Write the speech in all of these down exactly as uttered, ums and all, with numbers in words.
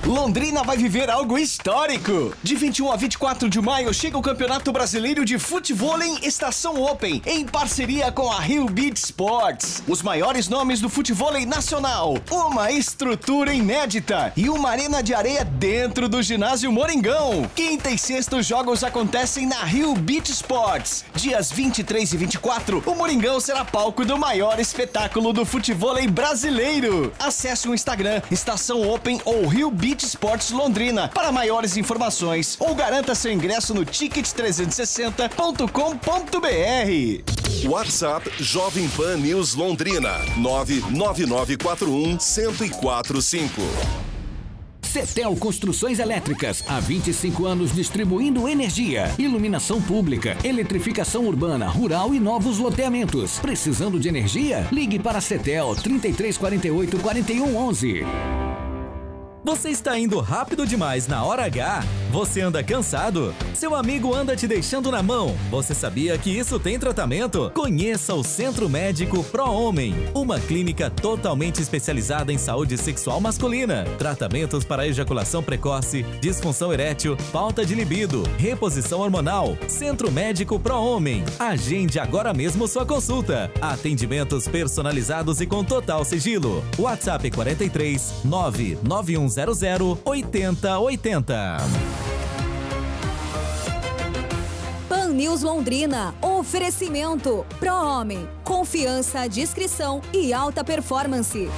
Londrina vai viver algo histórico. De vinte e um a vinte e quatro de maio chega o Campeonato Brasileiro de Futevôlei Estação Open, em parceria com a Rio Beach Sports. Os maiores nomes do futevôlei nacional, uma estrutura inédita e uma arena de areia dentro do ginásio Moringão. Quinta e sexta os jogos acontecem na Rio Beach Sports. Dias vinte e três e vinte e quatro, o Moringão será palco do maior espetáculo do futevôlei brasileiro. Acesse o Instagram Estação Open ou Rio Beach Sports Londrina para maiores informações ou garanta seu ingresso no ticket trezentos e sessenta ponto com ponto br. WhatsApp Jovem Pan News Londrina nove nove nove quatro um zero zero quatro cinco. Cetel Construções Elétricas, há vinte e cinco anos distribuindo energia, iluminação pública, eletrificação urbana, rural e novos loteamentos. Precisando de energia? Ligue para a Cetel trinta e três quarenta e oito quarenta e um onze. Você está indo rápido demais na hora H? Você anda cansado? Seu amigo anda te deixando na mão? Você sabia que isso tem tratamento? Conheça o Centro Médico Pro Homem, uma clínica totalmente especializada em saúde sexual masculina. Tratamentos para ejaculação precoce, disfunção erétil, falta de libido, reposição hormonal. Centro Médico Pro Homem. Agende agora mesmo sua consulta. Atendimentos personalizados e com total sigilo. WhatsApp quarenta e três nove nove um zero zero oito zero oito zero. Pan News Londrina. Oferecimento Pro Homem. Confiança, discrição e alta performance.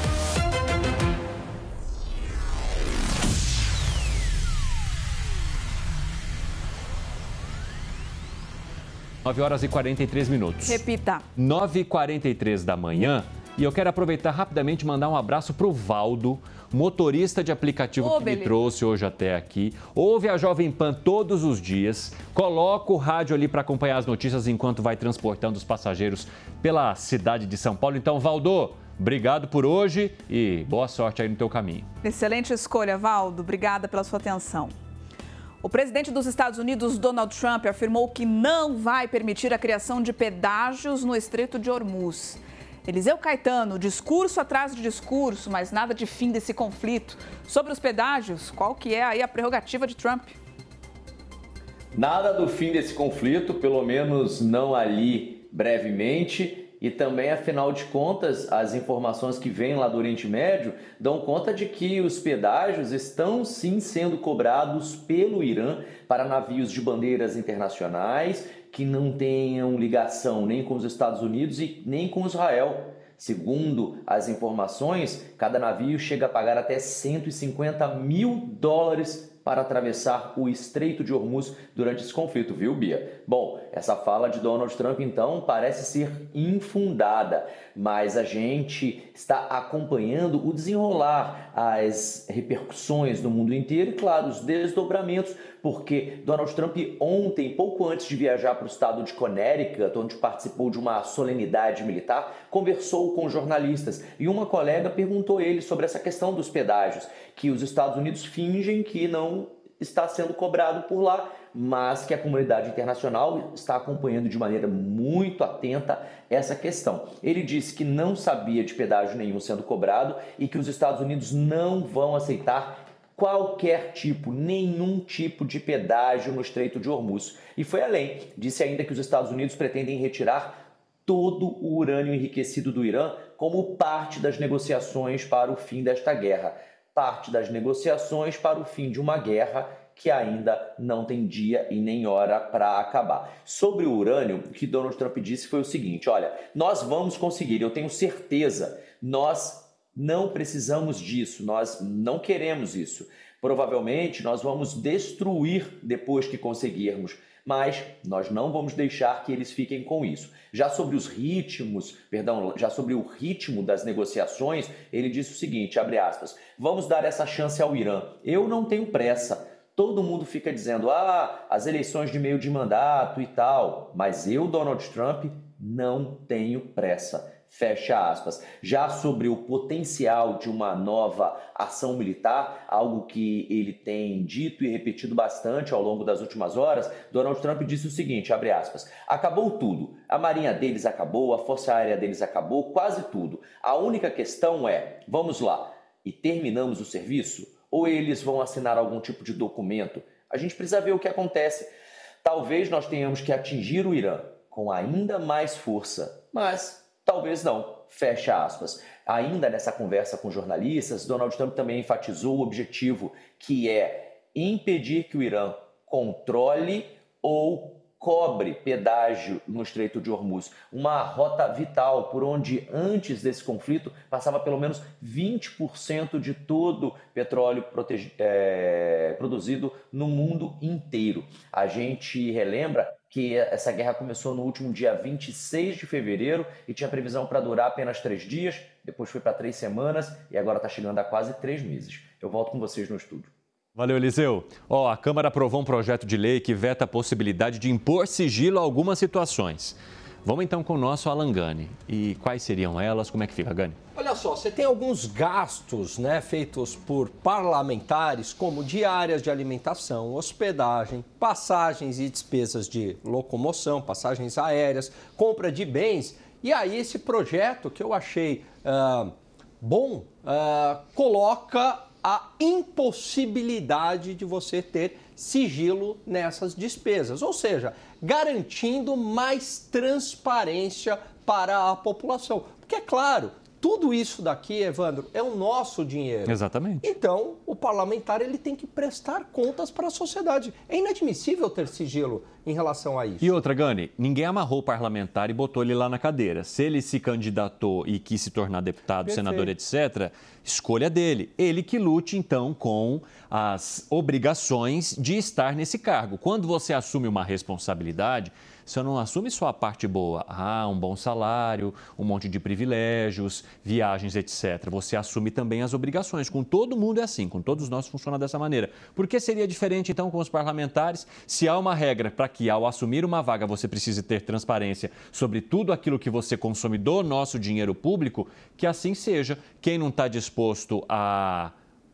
nove horas e quarenta e três minutos. Repita. nove e quarenta e três da manhã. E eu quero aproveitar rapidamente e mandar um abraço para o Valdo, motorista de aplicativo Ô, que beleza. me trouxe hoje até aqui. Ouve a Jovem Pan todos os dias, coloca o rádio ali para acompanhar as notícias enquanto vai transportando os passageiros pela cidade de São Paulo. Então, Valdo, obrigado por hoje e boa sorte aí no teu caminho. Excelente escolha, Valdo. Obrigada pela sua atenção. O presidente dos Estados Unidos, Donald Trump, afirmou que não vai permitir a criação de pedágios no Estreito de Hormuz. Eliseu Caetano, discurso atrás de discurso, mas nada de fim desse conflito. Sobre os pedágios, qual que é aí a prerrogativa de Trump? Nada do fim desse conflito, pelo menos não ali brevemente. E também, afinal de contas, as informações que vêm lá do Oriente Médio dão conta de que os pedágios estão sim sendo cobrados pelo Irã para navios de bandeiras internacionais que não tenham ligação nem com os Estados Unidos e nem com Israel. Segundo as informações, cada navio chega a pagar até cento e cinquenta mil dólares para atravessar o Estreito de Hormuz durante esse conflito, viu, Bia? Bom, essa fala de Donald Trump, então, parece ser infundada, mas a gente está acompanhando o desenrolar, as repercussões no mundo inteiro e, claro, os desdobramentos, porque Donald Trump ontem, pouco antes de viajar para o estado de Connecticut, onde participou de uma solenidade militar, conversou com jornalistas e uma colega perguntou a ele sobre essa questão dos pedágios, que os Estados Unidos fingem que não está sendo cobrado por lá, mas que a comunidade internacional está acompanhando de maneira muito atenta essa questão. Ele disse que não sabia de pedágio nenhum sendo cobrado e que os Estados Unidos não vão aceitar qualquer tipo, nenhum tipo de pedágio no Estreito de Hormuz. E foi além, disse ainda que os Estados Unidos pretendem retirar todo o urânio enriquecido do Irã como parte das negociações para o fim desta guerra. Parte das negociações para o fim de uma guerra que ainda não tem dia e nem hora para acabar. Sobre o urânio, o que Donald Trump disse foi o seguinte: olha, nós vamos conseguir, eu tenho certeza, nós não precisamos disso, nós não queremos isso. Provavelmente nós vamos destruir depois que conseguirmos, mas nós não vamos deixar que eles fiquem com isso. Já sobre os ritmos, perdão, já sobre o ritmo das negociações, ele disse o seguinte, abre aspas, vamos dar essa chance ao Irã. Eu não tenho pressa. Todo mundo fica dizendo, ah, as eleições de meio de mandato e tal, mas eu, Donald Trump, não tenho pressa. Fecha aspas. Já sobre o potencial de uma nova ação militar, algo que ele tem dito e repetido bastante ao longo das últimas horas, Donald Trump disse o seguinte, abre aspas, acabou tudo. A marinha deles acabou, a força aérea deles acabou, quase tudo. A única questão é, vamos lá, e terminamos o serviço? ou eles vão assinar algum tipo de documento? A gente precisa ver o que acontece. Talvez nós tenhamos que atingir o Irã com ainda mais força, mas talvez não. Fecha aspas. Ainda nessa conversa com jornalistas, Donald Trump também enfatizou o objetivo, que é impedir que o Irã controle ou cobre pedágio no Estreito de Hormuz, uma rota vital por onde antes desse conflito passava pelo menos vinte por cento de todo o petróleo protege, é, produzido no mundo inteiro. A gente relembra que essa guerra começou no último dia vinte e seis de fevereiro e tinha previsão para durar apenas três dias, depois foi para três semanas e agora está chegando a quase três meses. Eu volto com vocês no estúdio. Valeu, Eliseu. Ó, a Câmara aprovou um projeto de lei que veta a possibilidade de impor sigilo a algumas situações. Vamos então com o nosso Alan Gani. E quais seriam elas? Como é que fica, Gani? Olha só, você tem alguns gastos, né, feitos por parlamentares, como diárias de alimentação, hospedagem, passagens e despesas de locomoção, passagens aéreas, compra de bens. E aí esse projeto, que eu achei uh, bom, uh, coloca a impossibilidade de você ter sigilo nessas despesas, ou seja, garantindo mais transparência para a população. Porque, é claro, tudo isso daqui, Evandro, é o nosso dinheiro. Exatamente. Então, o parlamentar ele tem que prestar contas para a sociedade. É inadmissível ter sigilo em relação a isso. E outra, Gani, ninguém amarrou o parlamentar e botou ele lá na cadeira. Se ele se candidatou e quis se tornar deputado, Perfeito. senador, etcétera, escolha dele. Ele que lute, então, com as obrigações de estar nesse cargo. Quando você assume uma responsabilidade, você não assume só a parte boa, ah, um bom salário, um monte de privilégios, viagens, etcétera. Você assume também as obrigações. Com todo mundo é assim, com todos nós funciona dessa maneira. Por que seria diferente, então, com os parlamentares, se há uma regra para que, ao assumir uma vaga, você precise ter transparência sobre tudo aquilo que você consome do nosso dinheiro público, que assim seja. Quem não está disposto a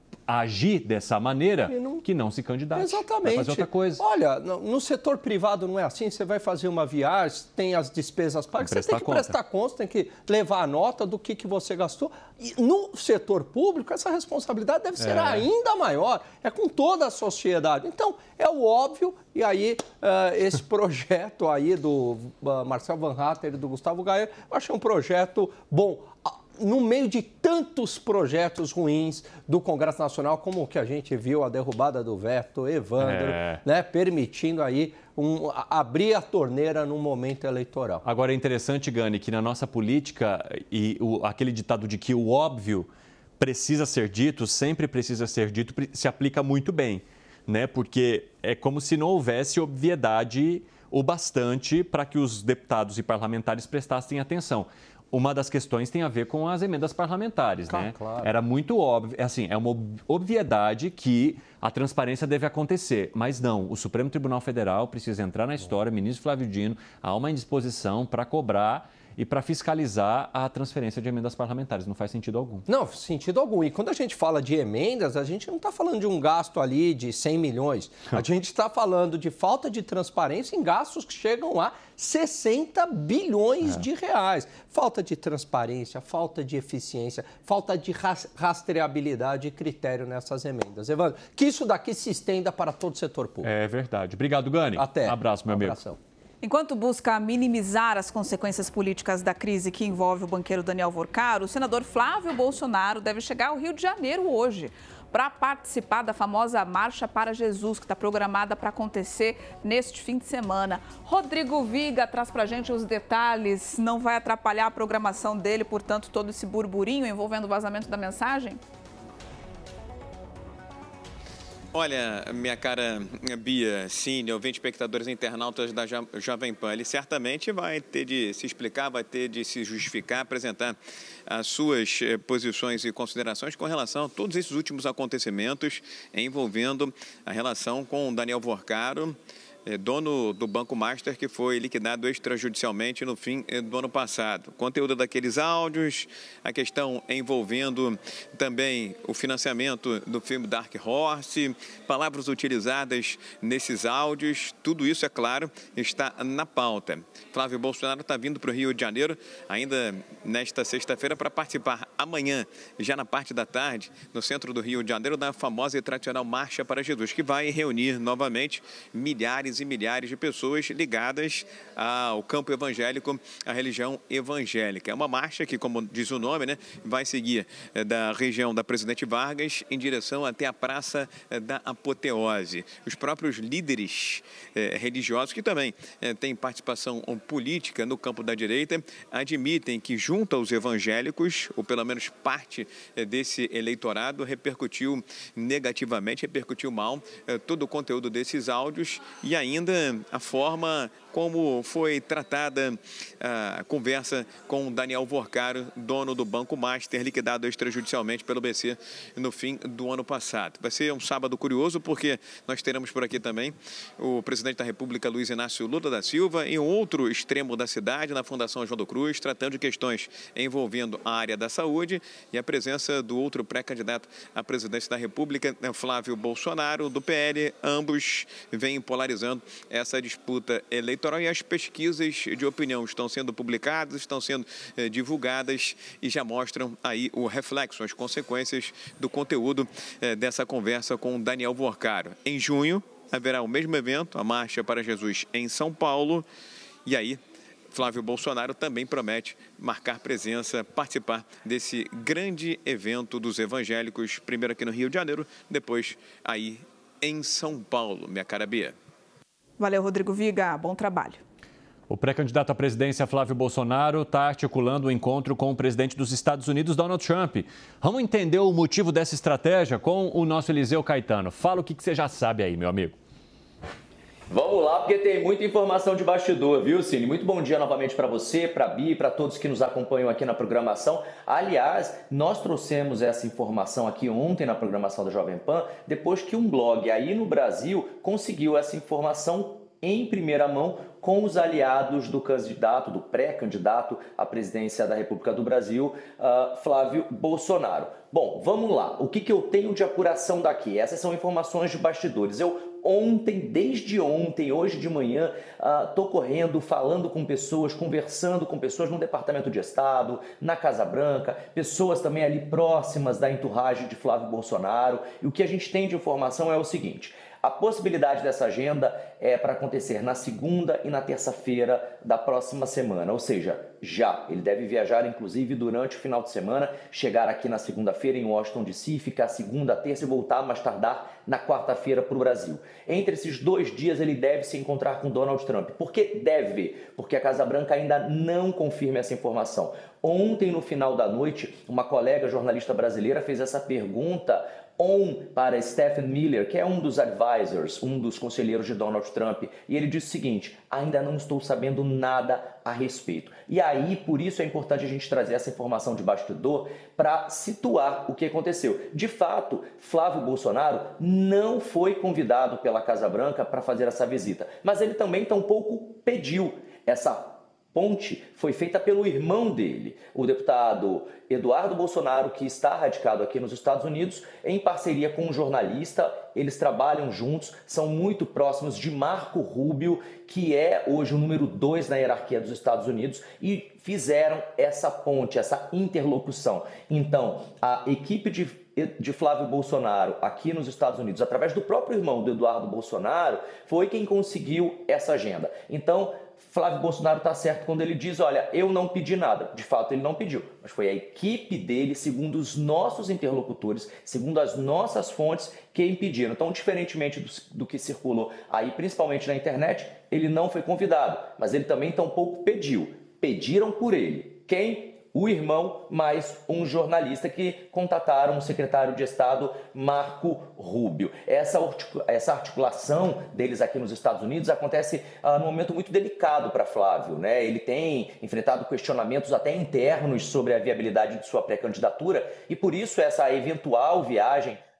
agir dessa maneira, não... que não se candidate. Exatamente. Vai fazer outra coisa. Olha, no, no setor privado não é assim, você vai fazer uma viagem, tem as despesas pagas, você tem que conta. prestar conta, tem que levar a nota do que, que você gastou. E no setor público, essa responsabilidade deve ser é. ainda maior, é com toda a sociedade. Então, é o óbvio, e aí uh, esse projeto aí do uh, Marcel Van Hatter e do Gustavo Gayer, eu achei um projeto bom. No meio de tantos projetos ruins do Congresso Nacional, como o que a gente viu, a derrubada do veto, Evandro, é. né, permitindo aí um, a, abrir a torneira no momento eleitoral. Agora é interessante, Gani, que na nossa política, e o, aquele ditado de que o óbvio precisa ser dito, sempre precisa ser dito, se aplica muito bem, né? Porque é como se não houvesse obviedade o bastante para que os deputados e parlamentares prestassem atenção. Uma das questões tem a ver com as emendas parlamentares, claro, né? Claro. Era muito óbvio, assim, é uma obviedade que a transparência deve acontecer, mas não, o Supremo Tribunal Federal precisa entrar na história, o ministro Flávio Dino, há uma indisposição para cobrar e para fiscalizar a transferência de emendas parlamentares. Não faz sentido algum. Não, sentido algum. E quando a gente fala de emendas, a gente não está falando de um gasto ali de cem milhões. A gente está falando de falta de transparência em gastos que chegam a sessenta bilhões é. de reais. Falta de transparência, falta de eficiência, falta de rastreabilidade e critério nessas emendas. Evandro, que isso daqui se estenda para todo o setor público. É verdade. Obrigado, Gani. Até. Abraço, meu um amigo. Abração. Enquanto busca minimizar as consequências políticas da crise que envolve o banqueiro Daniel Vorcaro, o senador Flávio Bolsonaro deve chegar ao Rio de Janeiro hoje para participar da famosa Marcha para Jesus, que está programada para acontecer neste fim de semana. Rodrigo Viga traz para a gente os detalhes. Não vai atrapalhar a programação dele, portanto, todo esse burburinho envolvendo o vazamento da mensagem? Olha, minha cara Bia, Cine, ouvinte, espectadores e internautas da jo Jovem Pan, ele certamente vai ter de se explicar, vai ter de se justificar, apresentar as suas posições e considerações com relação a todos esses últimos acontecimentos envolvendo a relação com o Daniel Vorcaro, dono do Banco Master, que foi liquidado extrajudicialmente no fim do ano passado. Conteúdo daqueles áudios, a questão envolvendo também o financiamento do filme Dark Horse, palavras utilizadas nesses áudios, tudo isso, é claro, está na pauta. Flávio Bolsonaro está vindo para o Rio de Janeiro ainda nesta sexta-feira para participar amanhã, já na parte da tarde, no centro do Rio de Janeiro, da famosa e tradicional Marcha para Jesus, que vai reunir novamente milhares e milhares de pessoas ligadas ao campo evangélico, à religião evangélica. É uma marcha que, como diz o nome, né, vai seguir é, da região da Presidente Vargas em direção até a Praça é, da Apoteose. Os próprios líderes é, religiosos, que também é, têm participação política no campo da direita, admitem que junto aos evangélicos, ou pelo menos parte é, desse eleitorado, repercutiu negativamente, repercutiu mal é, todo o conteúdo desses áudios e aí ainda a forma como foi tratada a conversa com Daniel Vorcaro, dono do Banco Master, liquidado extrajudicialmente pelo B C no fim do ano passado. Vai ser um sábado curioso, porque nós teremos por aqui também o presidente da República, Luiz Inácio Lula da Silva, em outro extremo da cidade, na Fundação João do Cruz, tratando de questões envolvendo a área da saúde, e a presença do outro pré-candidato à presidência da República, Flávio Bolsonaro, do P L. Ambos vêm polarizando essa disputa eleitoral, e as pesquisas de opinião estão sendo publicadas, estão sendo eh, divulgadas e já mostram aí o reflexo, as consequências do conteúdo eh, dessa conversa com Daniel Vorcaro. Em junho haverá o mesmo evento, a Marcha para Jesus em São Paulo, e aí Flávio Bolsonaro também promete marcar presença, participar desse grande evento dos evangélicos, primeiro aqui no Rio de Janeiro, depois aí em São Paulo, minha cara Bia. Valeu, Rodrigo Viga. Bom trabalho. O pré-candidato à presidência, Flávio Bolsonaro, está articulando um encontro com o presidente dos Estados Unidos, Donald Trump. Vamos entender o motivo dessa estratégia com o nosso Eliseu Caetano. Fala o que você já sabe aí, meu amigo. Vamos lá, porque tem muita informação de bastidor, viu, Cine? Muito bom dia novamente para você, para a Bia e para todos que nos acompanham aqui na programação. Aliás, nós trouxemos essa informação aqui ontem na programação da Jovem Pan, depois que um blog aí no Brasil conseguiu essa informação em primeira mão com os aliados do candidato, do pré-candidato à presidência da República do Brasil, uh, Flávio Bolsonaro. Bom, vamos lá. O que, que eu tenho de apuração daqui? Essas são informações de bastidores. Eu ontem, desde ontem, hoje de manhã, estou uh, correndo, falando com pessoas, conversando com pessoas no Departamento de Estado, na Casa Branca, pessoas também ali próximas da entourage de Flávio Bolsonaro. E o que a gente tem de informação é o seguinte: a possibilidade dessa agenda é para acontecer na segunda e na terça-feira da próxima semana, ou seja, já. Ele deve viajar, inclusive, durante o final de semana, chegar aqui na segunda-feira em Washington D C, ficar segunda, terça e voltar mais tardar na quarta-feira para o Brasil. Entre esses dois dias, ele deve se encontrar com Donald Trump. Por que deve? Porque a Casa Branca ainda não confirma essa informação. Ontem, no final da noite, uma colega jornalista brasileira fez essa pergunta on para Stephen Miller, que é um dos advisors, um dos conselheiros de Donald Trump, e ele disse o seguinte: ainda não estou sabendo nada a respeito. E aí, por isso é importante a gente trazer essa informação de bastidor para situar o que aconteceu. De fato, Flávio Bolsonaro não foi convidado pela Casa Branca para fazer essa visita, mas ele também tampouco pediu. Essa ponte foi feita pelo irmão dele, o deputado Eduardo Bolsonaro, que está radicado aqui nos Estados Unidos, em parceria com um jornalista. Eles trabalham juntos, são muito próximos de Marco Rubio, que é hoje o número dois na hierarquia dos Estados Unidos, e fizeram essa ponte, essa interlocução. Então, a equipe de, de Flávio Bolsonaro aqui nos Estados Unidos, através do próprio irmão do Eduardo Bolsonaro, foi quem conseguiu essa agenda. Então, Flávio Bolsonaro está certo quando ele diz: olha, eu não pedi nada. De fato, ele não pediu, mas foi a equipe dele, segundo os nossos interlocutores, segundo as nossas fontes, que impediram. Então, diferentemente do, do que circulou aí, principalmente na internet, ele não foi convidado, mas ele também tampouco pediu. Pediram por ele. Quem? O irmão, mais um jornalista que contataram o secretário de Estado, Marco Rubio. Essa, essa articulação deles aqui nos Estados Unidos acontece ah, num momento muito delicado para Flávio, né? Ele tem enfrentado questionamentos até internos sobre a viabilidade de sua pré-candidatura, e por isso essa eventual viagem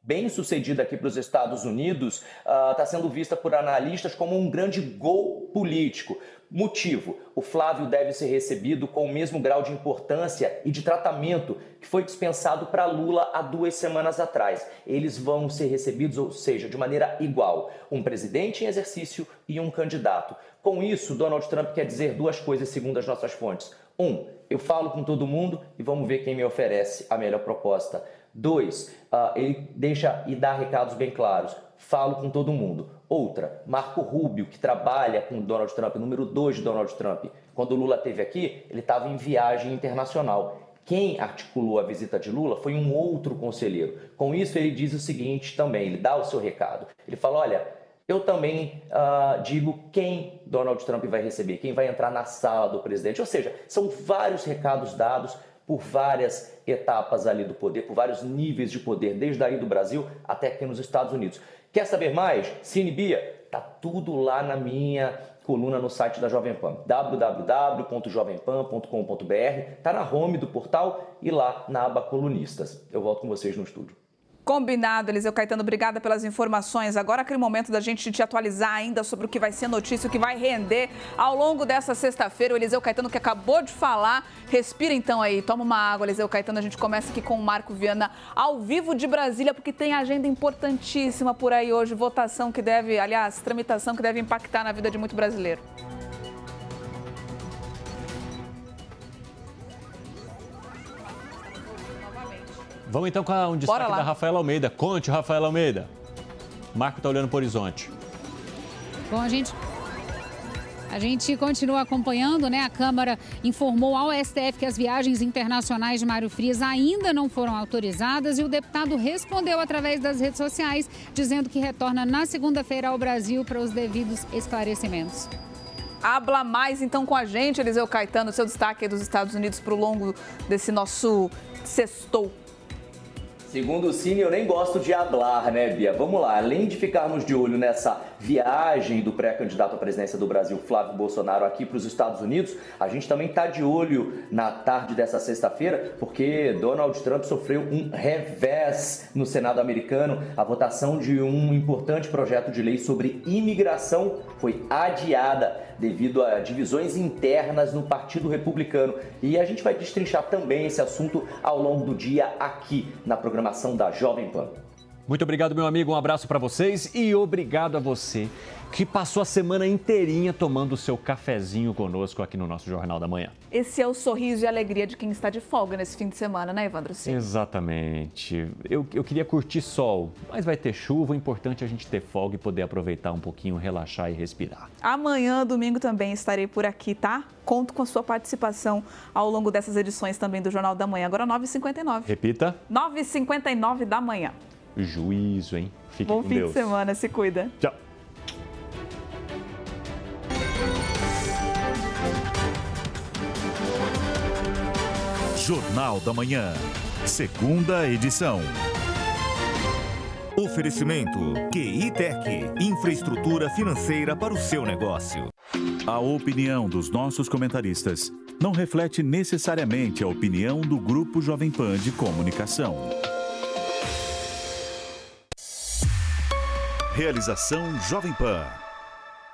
bem sucedida aqui para os Estados Unidos, está uh, sendo vista por analistas como um grande gol político. Motivo: o Flávio deve ser recebido com o mesmo grau de importância e de tratamento que foi dispensado para Lula há duas semanas atrás. Eles vão ser recebidos, ou seja, de maneira igual, um presidente em exercício e um candidato. Com isso, Donald Trump quer dizer duas coisas segundo as nossas fontes. Um, eu falo com todo mundo e vamos ver quem me oferece a melhor proposta. Dois, uh, ele deixa e dá recados bem claros. Falo com todo mundo. Outra, Marco Rubio, que trabalha com Donald Trump, número dois de Donald Trump. Quando o Lula esteve aqui, ele estava em viagem internacional. Quem articulou a visita de Lula foi um outro conselheiro. Com isso, ele diz o seguinte também, ele dá o seu recado. Ele fala, olha, eu também uh, digo quem Donald Trump vai receber, quem vai entrar na sala do presidente. Ou seja, são vários recados dados por várias etapas ali do poder, por vários níveis de poder, desde aí do Brasil até aqui nos Estados Unidos. Quer saber mais? Cine Bia, tá tudo lá na minha coluna no site da Jovem Pan, w w w ponto jovem pan ponto com ponto b r, tá na home do portal e lá na aba colunistas. Eu volto com vocês no estúdio. Combinado, Eliseu Caetano, obrigada pelas informações. Agora aquele momento da gente te atualizar ainda sobre o que vai ser notícia, o que vai render ao longo dessa sexta-feira. O Eliseu Caetano que acabou de falar, respira então aí, toma uma água, Eliseu Caetano. A gente começa aqui com o Marco Viana, ao vivo de Brasília, porque tem agenda importantíssima por aí hoje, votação que deve, aliás, tramitação que deve impactar na vida de muito brasileiro. Vamos então com um destaque da Rafaela Almeida. Conte, Rafaela Almeida. Marco está olhando para o horizonte. Bom, a gente... A gente continua acompanhando, né? A Câmara informou ao S T F que as viagens internacionais de Mário Frias ainda não foram autorizadas e o deputado respondeu através das redes sociais, dizendo que retorna na segunda-feira ao Brasil para os devidos esclarecimentos. Habla mais então com a gente, Eliseu Caetano, seu destaque aí dos Estados Unidos para o longo desse nosso sextou. Segundo o Cine, eu nem gosto de hablar, né, Bia? Vamos lá, além de ficarmos de olho nessa viagem do pré-candidato à presidência do Brasil, Flávio Bolsonaro, aqui para os Estados Unidos, a gente também está de olho na tarde dessa sexta-feira, porque Donald Trump sofreu um revés no Senado americano. A votação de um importante projeto de lei sobre imigração foi adiada devido a divisões internas no Partido Republicano. E a gente vai destrinchar também esse assunto ao longo do dia aqui na programação da Jovem Pan. Muito obrigado, meu amigo. Um abraço para vocês e obrigado a você que passou a semana inteirinha tomando o seu cafezinho conosco aqui no nosso Jornal da Manhã. Esse é o sorriso e alegria de quem está de folga nesse fim de semana, né, Evandro? Sim. Exatamente. Eu, eu queria curtir sol, mas vai ter chuva. O importante é a gente ter folga e poder aproveitar um pouquinho, relaxar e respirar. Amanhã, domingo, também estarei por aqui, tá? Conto com a sua participação ao longo dessas edições também do Jornal da Manhã. Agora nove e cinquenta e nove. Repita. nove e cinquenta e nove da manhã. Juízo, hein? Fique Bom com fim Deus. de semana, se cuida. Tchau. Jornal da Manhã, segunda edição. Oferecimento Q I Tech, infraestrutura financeira para o seu negócio. A opinião dos nossos comentaristas não reflete necessariamente a opinião do Grupo Jovem Pan de Comunicação. Realização Jovem Pan.